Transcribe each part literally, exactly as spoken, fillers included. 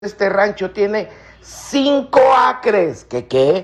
Este rancho tiene cinco acres. ¿Qué qué?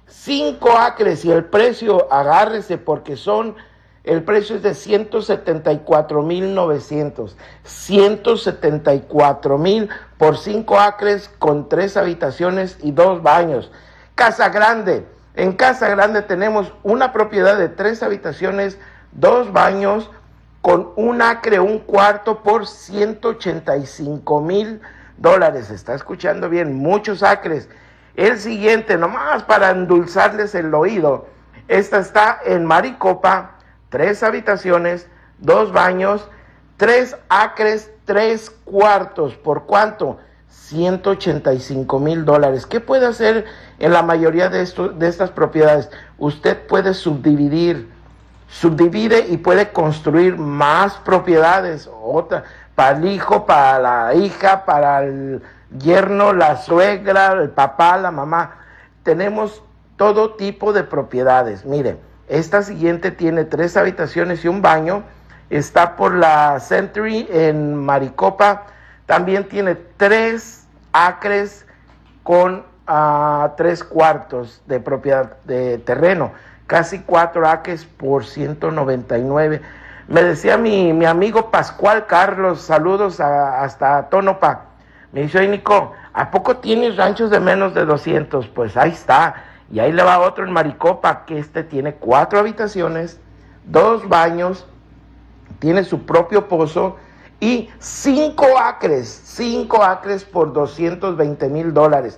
Cinco acres y el precio, agárrese porque son, el precio es de ciento setenta y cuatro mil novecientos. ciento setenta y cuatro mil por cinco acres con tres habitaciones y dos baños. Casa Grande. En Casa Grande tenemos una propiedad de tres habitaciones, dos baños, con un acre, un cuarto por ciento ochenta y cinco mil dólares. Está escuchando bien, muchos acres. El siguiente, nomás para endulzarles el oído, esta está en Maricopa, tres habitaciones, dos baños, tres acres, tres cuartos. ¿Por cuánto? ciento ochenta y cinco mil dólares. ¿Qué puede hacer en la mayoría de, esto, de estas propiedades? Usted puede subdividir, subdivide y puede construir más propiedades, otra, para el hijo, para la hija, para el yerno, la suegra, el papá, la mamá. Tenemos todo tipo de propiedades. Mire, esta siguiente tiene tres habitaciones y un baño. Está por la Century en Maricopa. También tiene tres acres con uh, tres cuartos de propiedad de terreno. Casi cuatro acres por ciento noventa y nueve. Me decía mi, mi amigo Pascual Carlos, saludos a, hasta Tónopa. Me dice, oye Nico, ¿a poco tienes ranchos de menos de doscientos? Pues ahí está. Y ahí le va otro en Maricopa, que este tiene cuatro habitaciones, dos baños, tiene su propio pozo y cinco acres, cinco acres por doscientos veinte mil dólares.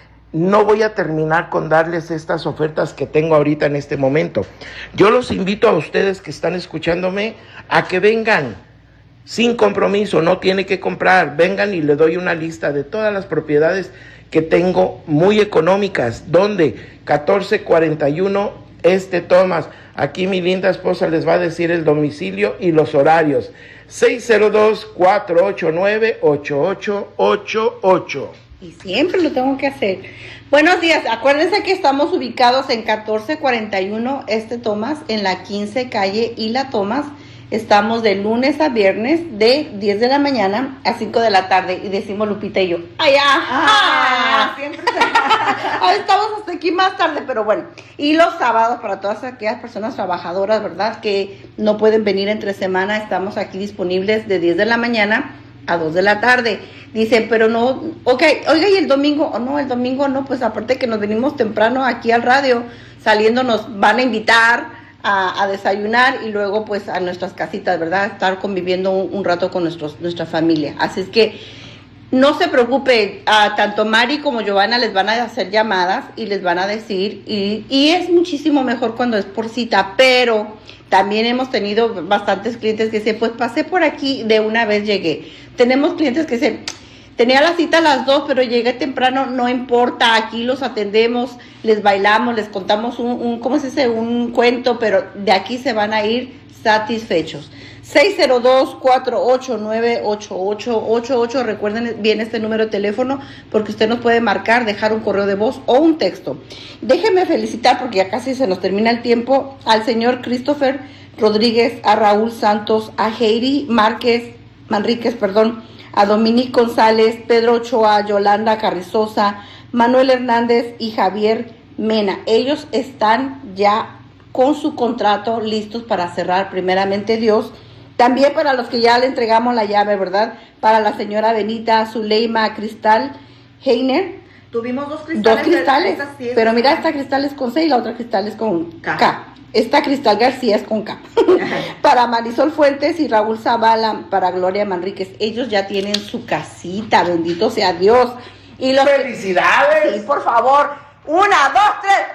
No voy a terminar con darles estas ofertas que tengo ahorita en este momento. Yo los invito a ustedes que están escuchándome a que vengan sin compromiso, no tiene que comprar. Vengan y le doy una lista de todas las propiedades que tengo muy económicas. ¿Dónde? catorce cuarenta y uno Este Thomas. Aquí mi linda esposa les va a decir el domicilio y los horarios. seis cero dos, cuatro ocho nueve, ocho ocho ocho ocho. Y siempre lo tengo que hacer. Buenos días, acuérdense que estamos ubicados en catorce cuarenta y uno Este Thomas, en la quince calle y la Thomas. Estamos de lunes a viernes de diez de la mañana a cinco de la tarde. Y decimos Lupita y yo, ¡ay, ajá! Ah, siempre se... Ahora estamos hasta aquí más tarde, pero bueno. Y los sábados, para todas aquellas personas trabajadoras, ¿verdad? Que no pueden venir entre semana, estamos aquí disponibles de diez de la mañana a dos de la tarde. Dicen, pero no, ok, oiga, ¿y el domingo? Oh, no, el domingo no, pues aparte que nos venimos temprano aquí al radio, saliendo nos van a invitar a, a desayunar y luego pues a nuestras casitas, ¿verdad? Estar conviviendo un, un rato con nuestros, nuestra familia. Así es que no se preocupe, a tanto Mari como Giovanna les van a hacer llamadas y les van a decir, y, y es muchísimo mejor cuando es por cita, pero también hemos tenido bastantes clientes que dicen, pues pasé por aquí, de una vez llegué. Tenemos clientes que dicen, tenía la cita a las dos, pero llegué temprano, no importa, aquí los atendemos, les bailamos, les contamos un, un ¿cómo se dice? Un cuento, pero de aquí se van a ir satisfechos. seis cero dos, cuatro ocho nueve, ocho ocho ocho ocho. Recuerden bien este número de teléfono porque usted nos puede marcar, dejar un correo de voz o un texto. Déjenme felicitar porque ya casi se nos termina el tiempo al señor Christopher Rodríguez, a Raúl Santos, a Heidi Márquez, Manríquez, perdón, a Dominique González, Pedro Ochoa, Yolanda Carrizosa, Manuel Hernández y Javier Mena. Ellos están ya con su contrato listos para cerrar, primeramente Dios. También para los que ya le entregamos la llave, ¿verdad? Para la señora Benita, Zuleima, Cristal, Heiner. Tuvimos dos cristales. Dos cristales, pero, sí pero mira, esta cristal es con C y la otra cristal es con K. K. Esta Cristal García es con K. Para Marisol Fuentes y Raúl Zavala, para Gloria Manríquez. Ellos ya tienen su casita, bendito sea Dios. Y los ¡Felicidades! Sí, por favor. Una, dos,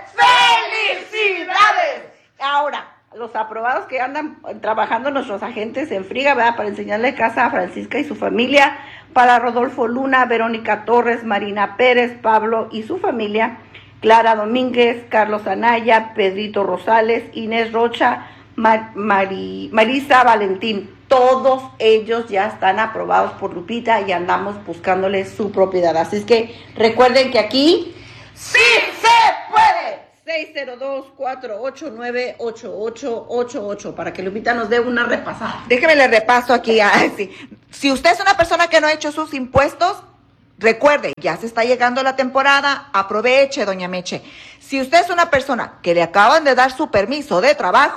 tres. ¡Felicidades! Ahora, los aprobados que andan trabajando nuestros agentes en Friga, ¿verdad? Para enseñarle casa a Francisca y su familia, para Rodolfo Luna, Verónica Torres, Marina Pérez, Pablo y su familia, Clara Domínguez, Carlos Anaya, Pedrito Rosales, Inés Rocha, Mar- Mari- Marisa Valentín. Todos ellos ya están aprobados por Lupita y andamos buscándoles su propiedad. Así es que recuerden que aquí sí se puede. seis cero dos, cuatro ocho nueve, ocho ocho ocho ocho para que Lupita nos dé una repasada. Déjeme le repaso aquí. Ah, sí. Si usted es una persona que no ha hecho sus impuestos, Recuerde, ya se está llegando la temporada, aproveche, doña Meche. Si usted es una persona que le acaban de dar su permiso de trabajo,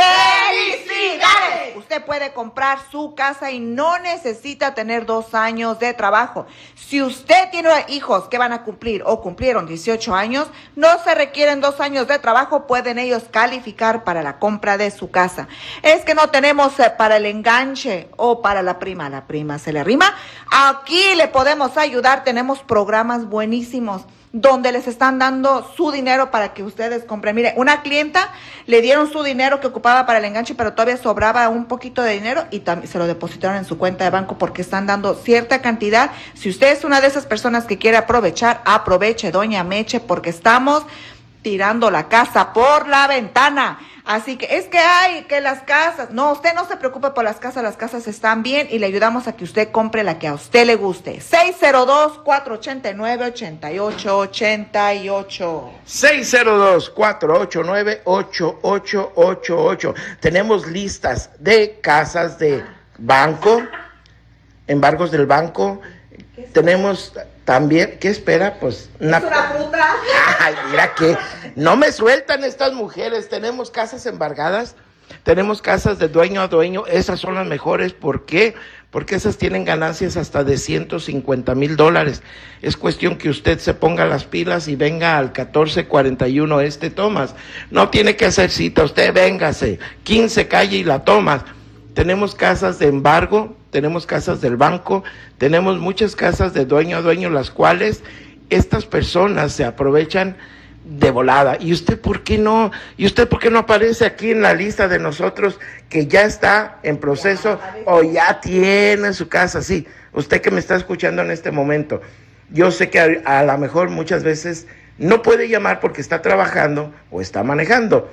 ¡felicidades! Usted puede comprar su casa y no necesita tener dos años de trabajo. Si usted tiene hijos que van a cumplir o cumplieron dieciocho años, no se requieren dos años de trabajo, pueden ellos calificar para la compra de su casa. Es que no tenemos eh, para el enganche o para la prima, la prima se le arrima. Aquí le podemos ayudar, tenemos programas buenísimos donde les están dando su dinero para que ustedes compren. Mire, una clienta le dieron su dinero que ocupaba para el enganche, pero todavía sobraba un poquito de dinero y también se lo depositaron en su cuenta de banco porque están dando cierta cantidad. Si usted es una de esas personas que quiere aprovechar, aproveche, doña Meche, porque estamos tirando la casa por la ventana. Así que es que hay que las casas, no, usted no se preocupe por las casas, las casas están bien y le ayudamos a que usted compre la que a usted le guste. seis cero dos, cuatro ocho nueve, ocho ocho ocho ocho. seis cero dos, cuatro ocho nueve, ocho ocho ocho ocho. Tenemos listas de casas de banco, embargos del banco. Tenemos también, ¿qué espera? Pues una, ¿Es una fruta? Ay, mira que no me sueltan estas mujeres. Tenemos casas embargadas, tenemos casas de dueño a dueño. Esas son las mejores. ¿Por qué? Porque esas tienen ganancias hasta de ciento cincuenta mil dólares. Es cuestión que usted se ponga las pilas y venga al catorce cuarenta y uno este Thomas. No tiene que hacer cita, usted véngase, quince calle y la Thomas. Tenemos casas de embargo, tenemos casas del banco, tenemos muchas casas de dueño a dueño, las cuales estas personas se aprovechan de volada. ¿Y usted por qué no? ¿Y usted por qué no aparece aquí en la lista de nosotros que ya está en proceso o ya tiene su casa? Sí, usted que me está escuchando en este momento, yo sé que a, a lo mejor muchas veces no puede llamar porque está trabajando o está manejando.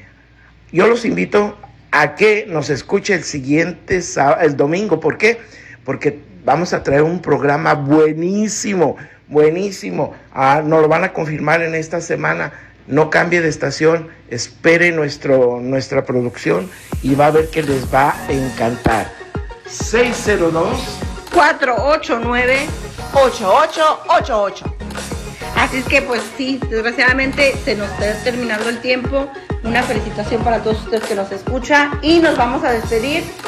Yo los invito a que nos escuche el siguiente sábado, el domingo. ¿Por qué? Porque vamos a traer un programa buenísimo, buenísimo. Ah, nos lo van a confirmar en esta semana. No cambie de estación, espere nuestro, nuestra producción y va a ver que les va a encantar. seis cero dos, cuatro ocho nueve, ocho ocho ocho ocho. Así es que pues sí, desgraciadamente se nos está terminando el tiempo. Una felicitación para todos ustedes que nos escuchan y nos vamos a despedir